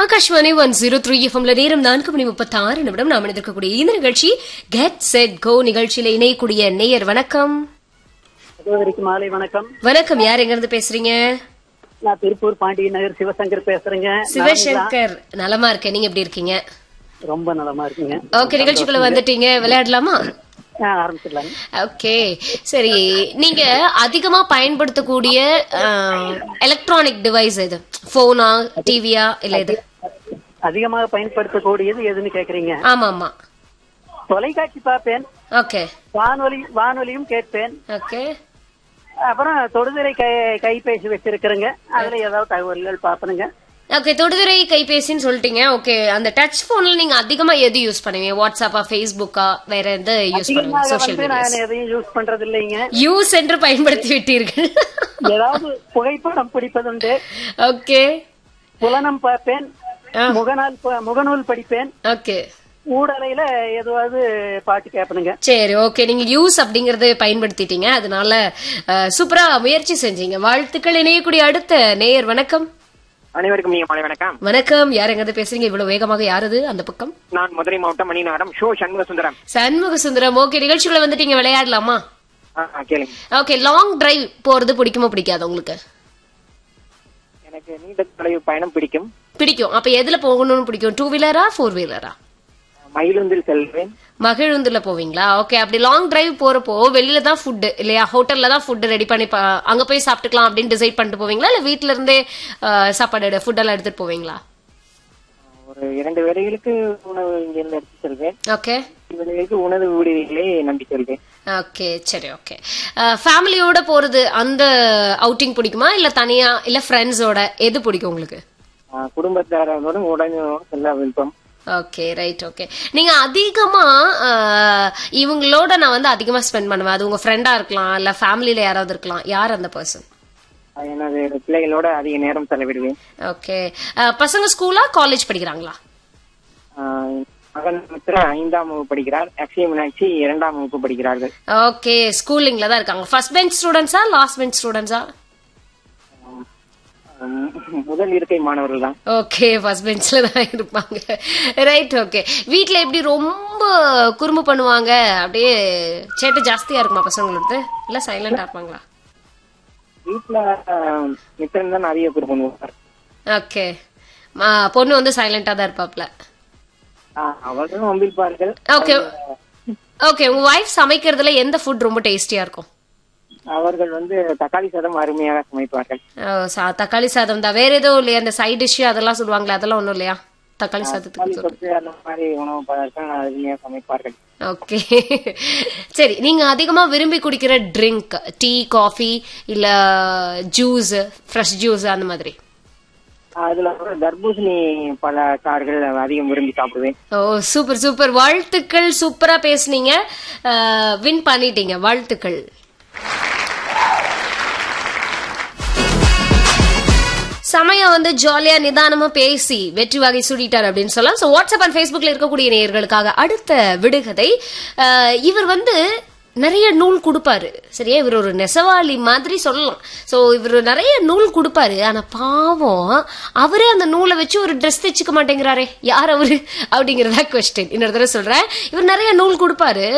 ஆகாஷ்வாணி 103 எஃப்எம்ல நேரம் 4:36 நாம் இருக்கக்கூடிய இந்த நிகழ்ச்சி கெட் செட் கோ நிகழ்ச்சியில இணையக்கூடிய நேயர் வணக்கம். மாலை வணக்கம். வணக்கம், யார் எங்க இருந்து பேசுறீங்க? நான் திருப்பூர் பாண்டிய நகர் சிவசங்கர் பேசுறேங்க. சிவசங்கர், நலமா இருக்கேன், நீங்க எப்படி இருக்கீங்க? ரொம்ப நலமா இருக்கீங்க. ஓகே, நிகழ்ச்சிக்குள்ள வந்துட்டீங்க, விளையாடலாமா? ஆரம்பிச்சிடலாம். ஓகே, சரி. நீங்க அதிகமா பயன்படுத்தக்கூடிய எலக்ட்ரானிக் டிவைஸ் எது? போனா, டிவியா, இல்ல எது அதிகமாக பயன்படுத்தக்கூடியது எதுன்னு கேக்குறீங்க? ஆமா ஆமா. தொலைக்காட்சி பார்ப்பேன். ஓகே. வானொலியும் கேட்பேன். ஓகே. அப்புறம் தொடுதிரை கைபேசி வச்சிருக்கிறேங்க, அதுல ஏதாவது தகவல்கள் பாப்பனுங்க. ஓகே, தொடுதிரை கைபேசின்னு சொல்லிட்டீங்க. ஓகே, அந்த டச் போன்ல நீங்க அதிகமா எது யூஸ் பண்ணுவீங்க? வாட்ஸ்அப்பா, ஃபேஸ்புக்கா, வேற எந்த யூஸ் பண்ணுவீங்க? சோஷியல் மீடியா நான் எதையும் யூஸ் பண்றது இல்லைங்க. யூஸ் என்று பயன்படுத்தி விட்டீர்கள். ஏதாவது புகைப்படம் பிடிப்பதுண்டு. ஓகே. புலனம் பார்ப்பேன், முகநூல் படிப்பேன். ஓகே. ஊடலையில ஏதாவது பாட்டு கேட்பனுங்க. சரி, ஓகே. நீங்க யூஸ் அப்படிங்கறத பயன்படுத்திட்டீங்க, அதனால சூப்பரா முயற்சி செஞ்சீங்க. வாழ்த்துக்கள். இணையக்கூடிய அடுத்த நேயர் வணக்கம். அனைவருக்கும் நீங்க மாலை வணக்கம். வணக்கம், யார் எங்க பேசுறீங்க? இவ்வளவு வேகமாக யாரது அந்த பக்கம்? நான் மதுரை மாவட்டம் மணிநகரம் சண்முக சுந்தரம். சண்முக சுந்தரம், ஓகே. நிகழ்ச்சிக்குள்ள வந்துட்டீங்க, விளையாடலாமா? கேளுங்க. ஓகே, லாங் டிரைவ் போறது பிடிக்குமா பிடிக்காது உங்களுக்கு? எனக்கு நீண்ட தொலைவு பயணம் பிடிக்கும். பிடிக்கும். அப்ப எதுல போகணும்னு பிடிக்கும்? 2 வீலரா 4 வீலரா? மகிழுந்தில் செல்வேன். மகிழுந்துல போவீங்களா? ஓகே. அப்படி லாங் டிரைவ் போறப்போ வெளியில தான் ஃபுட் இல்லையா, ஹோட்டல்ல தான் ஃபுட் ரெடி பண்ணி அங்க போய் சாப்பிட்டுக்கலாம் அப்படின்னு டிசைட் பண்ணிட்டு போவீங்களா, இல்ல வீட்டுல இருந்தே சாப்பாடு ஃபுட் எல்லாம் எடுத்துட்டு போவீங்களா? ஒரு 2 வேளைகளுக்கு உணவு இங்கிருந்து எடுத்து செல்வேன். ஓகே. வேளைகளுக்கு உணவு விடுதிகளை நம்பி செல்வேன். ஓகே, சரி. ஓகே. ஃபேமிலியோட போறது அந்த அவுட்டிங் பிடிக்குமா, இல்ல தனியா, இல்ல ஃப்ரெண்ட்ஸோட, எது பிடிக்கும் உங்களுக்கு? குடும்பத்தாரோட உடனே செல்ல விருப்பம். Okay, right. ஓகே. நீங்க அதிகமா இவங்களோட நான் வந்து அதிகமா ஸ்பெண்ட் பண்ணுவேன், அது உங்க ஃப்ரெண்டா இருக்கலாம், இல்ல ஃபேமிலில யாராவது இருக்கலாம், யார் அந்த பர்சன்? எனது பிள்ளைகளோட அதிக நேரம் செலவிடுவேன். ஓகே. பசங்க ஸ்கூலா காலேஜ் படிக்கிறாங்களா? மகன் 5ஆம் வகுப்பு படிக்கிறார். அக்ஷய் மீனாட்சி 2ஆம் வகுப்பு படிக்கிறார்கள். ஓகே, ஸ்கூலிங்ல தான் இருக்காங்க. First bench ஸ்டூடெண்ட்ஸா, last bench ஸ்டூடெண்ட்ஸா? முதல் இருக்கை மாணவர்கள் தான். ஓகே, ஃபர்ஸ்ட் பெஞ்ச்ல தான் இருப்பாங்க. ரைட். ஓகே. வீட்ல எப்படி ரொம்ப குறும்பு பண்ணுவாங்க, அப்படியே சேட்டை ஜாஸ்தியா இருக்குமா பசங்களுக்கு, இல்ல சைலண்டா இருப்பாங்களா? வீட்டுல மித்திரன் தான் நிறைய பேர் பண்ணுவார். ஓகே. பொண்ணு வந்து சைலண்டா தான் இருப்பாப்ல. அவர்களும் அம்பிப்பார்கள். ஓகே. ஓகே, உங்க வைஃப் சமைக்கிறதுல எந்த ஃபுட் ரொம்ப டேஸ்டியா இருக்கும்? அவர்கள் வந்து தக்காளி சாதம் அருமையாக சமைப்பார்கள். தக்காளி சாதம் தான், வேற எதுவும் இல்லையா? அந்த சைட் டிஷ் அதெல்லாம் சொல்லுவாங்களே, அதெல்லாம் ஒண்ணும் இல்லையா தக்காளி சாதத்துக்கு? அந்த மாதிரி உணவு பதார்த்தம் அருமையாக சமைப்பார்கள். ஓகே, சரி. நீங்க அதிகமா விரும்பி குடிக்கிற ட்ரிங்க், டீ, காஃபி, இல்ல ஜூஸ், ஃப்ரெஷ் ஜூஸ் அந்த மாதிரி? அதுல தர்பூசணி பல சாறுகள் அதிகம் விரும்பி சாப்பிடுவேன். ஓ, சூப்பர் சூப்பர், வாழ்த்துக்கள். சூப்பரா பேசுனீங்க, வின் பண்ணிட்டீங்க, வாழ்த்துக்கள். சமயம் வந்து ஜாலியா நிதானமா பேசி வெற்றி வகை சுடிட்டார் அப்படின்னு சொல்லலாம். சோ வாட்ஸ்அப் அண்ட் ஃபேஸ்புக்ல இருக்கக்கூடிய நேயர்களுக்காக அடுத்த விடுகதை. இவர் வந்து நிறைய நூல் கொடுப்பாரு, சரியா? இவர் ஒரு நெசவாளி மாதிரி சொல்லலாம். சோ இவர் நிறைய நூல் கொடுப்பாரு, ஆனா பாவம் அவரே அந்த நூலை வச்சு ஒரு ட்ரெஸ் தைச்சுக்க மாட்டேங்கிறாரே, யார் அவரு அப்படிங்கறதா கொஸ்டின். இன்னொரு தடவை சொல்றேன். இவர் நிறைய நூல் கொடுப்பாரு,